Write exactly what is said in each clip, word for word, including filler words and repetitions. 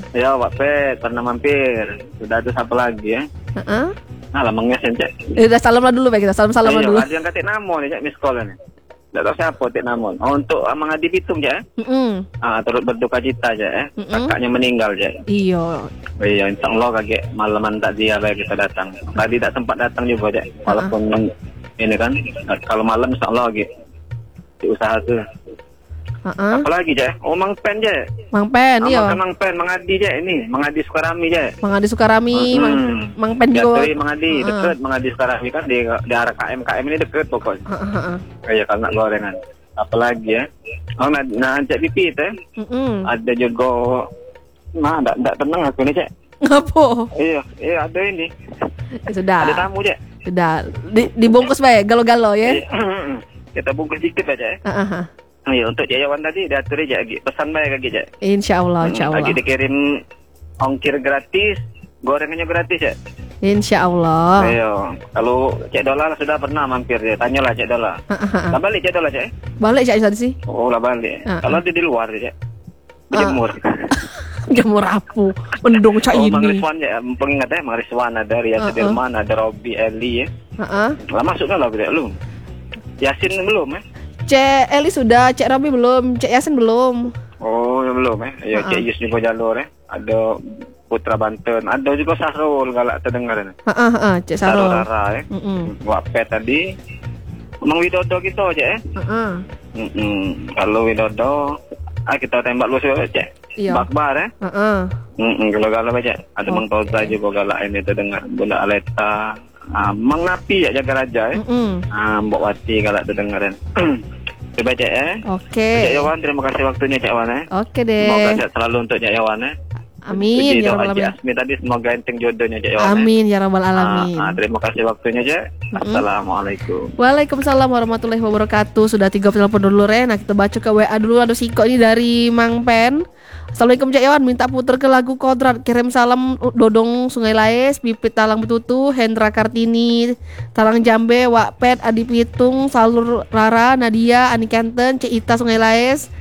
Ya, Wak Pet pernah mampir. Sudah ada siapa lagi ya? Heeh. Nah, lamangnya Cek. Eh, udah salam lah dulu, Pak, kita salam-salam Ayo, dulu. ada yang katik namon ya, Miss Call ni. Tak tahu siapa tik namon. Oh, untuk uh, Mangadi Pitung je eh. Mm-mm. Ah, turut berduka cita je eh. Mm-mm. Kakaknya meninggal je. Iya. Oh, iya, insya-Allah kaget malaman tak dia lah kita datang. Tadi tak sempat datang juga je. Walaupun uh-huh. ini kan kalau malam insya-Allah lagi di usaha tu. Heeh. Apa lagi je? Oh, Mang Pen je. Mang Pen, Ah, iya. Mang Pen, Mang Adi je ini. Mang Adi Sukarami je. Mang Adi Sukarami, Hmm. Mang, Mang Pen juga. Jatuhi Mang Adi, Uh-uh. dekat Mang Adi Sukarami kan di, di arah K M K M ini dekat pokoknya. Heeh. Kayak kalau nak gorengan. Apa lagi ya? Oh, nak nak cek pipi tu. Eh? Mm-mm. Ada juga. Nah, tak tak tenang aku ni cek. Ngapo? Iya, iya ada ini. Ya, sudah. Ada tamu cek. Sudah. Di, dibungkus baik, galo-galo ya. Kita bungkus sedikit aja. Eh? Heeh. Iya, untuk Jayawan tadi diatur aja lagi. Pesan baik lagi cek. Insyaallah, insyaallah. Lagi dikirim ongkir gratis, gorengannya gratis cek. Insyaallah. Iya, kalau Cek Dola sudah pernah mampir dia. Tanyalah Cek Dola. Lah balik Cek Dola Cek. Balik Cak tadi sih. Oh, lah balik. Uh-uh. Kalau dia di luar Cek. Berjemur. Jemur apu. Mendung Cak Oh, ini. Mang Rizwan ya, pengingat ya, Mang Rizwan ada Ria Uh-uh. Sudirman, ada Robi Eli ya. Heeh. Lah masuknya lah belum. Yasin belum ya? Cek Eli sudah, Cek Robi belum, Cek Yasin belum. Oh, ya belum ya. Ya, Cek Yus juga jalur ya. Ada Putra Banten, ada juga Sahrul galak terdengar ni. Heeh, heeh, Cek Sarul. Rara ya. Heeh. Wak Pet tadi. Mang Widodo kita aja ya. Heeh. Mm-mm. Kalau Widodo, ah kita tembak lu Cek. Iya. Bakbar ya. Heeh. Mm-mm. Kalau galak aja. Ada Oh. Mang Toza juga galak ini terdengar. Bunda Aleta. Ah, Mang Napi ya jaga raja ya. Heeh. Ah, Mbok Wati galak terdengaran. Coba Cek eh. Oke. Cek Yawan, terima kasih waktunya Cek Wan eh. Oke deh. Semoga sehat selalu untuk Cek Yawan eh. Amin Puji ya doa rabbal Cik alamin. Asmi tadi semoga enteng jodohnya Cek Yawan. Amin ya rabbal eh. alamin. Ah, ah, terima kasih waktunya Cek. Assalamualaikum. Waalaikumsalam warahmatullahi wabarakatuh. Sudah tiga telepon dulu Re. Nah kita baca ke W A dulu. Ada Siko ini dari Mang Pen. Assalamualaikum Cak Yawan, minta puter ke lagu Kodrat. Kirim salam Dodong Sungai Laes, Pipit Talang Betutu, Hendra Kartini Talang Jambe, Wak Pet, Adi Pitung, Salur Rara, Nadia, Ani Kenten, Cik Ita Sungai Laes,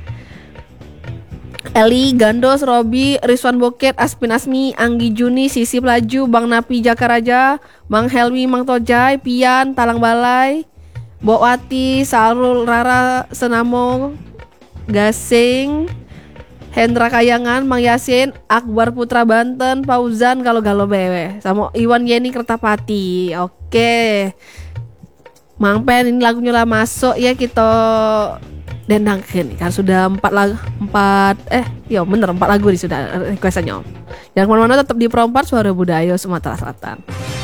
Eli, Gandos, Robi, Rizwan Boket, Aspin Asmi, Anggi Juni, Sisi Pelaju, Bang Napi Jakaraja, Bang Helmi, Mang Tojai, Pian, Talang Balai, Bokwati, Salur Rara, Senamo, Gasing, Hendra Kayangan, Mang Yasin, Akbar Putra Banten, Fauzan kalau galo bewe, sama Iwan Yeni Kertapati. Oke, Mang Pen ini lagunya lah masuk ya kita dendangkan kan sudah empat lagu empat eh yo bener empat lagu nih sudah requestannya. Jangan kemana-mana, tetap di Perompat Suara Budaya Sumatera Selatan.